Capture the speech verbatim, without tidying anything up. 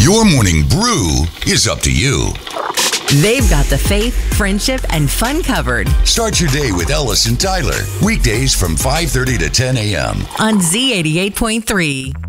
Your morning brew is up to you. They've got the faith, friendship, and fun covered. Start your day with Ellis and Tyler. Weekdays from five thirty to ten a.m. on Z eighty-eight point three.